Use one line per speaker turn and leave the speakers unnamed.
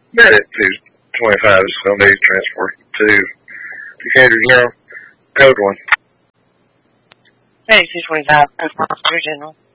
Medic 225 is going to need transport to Decatur General. Code 1.
Medic 225, General.